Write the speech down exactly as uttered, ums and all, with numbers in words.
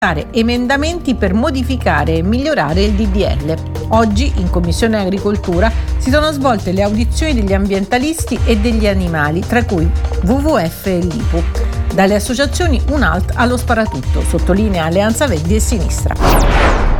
emendamenti per modificare e migliorare il D D L. Oggi in Commissione Agricoltura si sono svolte le audizioni degli ambientalisti e degli animali, tra cui W W F e l'I P U. Dalle associazioni Un Alt allo sparatutto, sottolinea Alleanza Verdi e Sinistra.